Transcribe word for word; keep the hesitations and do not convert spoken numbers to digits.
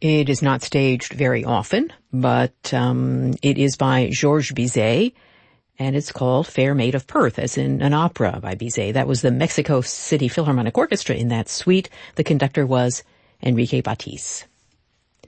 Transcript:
It is not staged very often, but um, it is by Georges Bizet, and it's called Fair Maid of Perth, as in an opera by Bizet. That was the Mexico City Philharmonic Orchestra in that suite. The conductor was Enrique Batiz.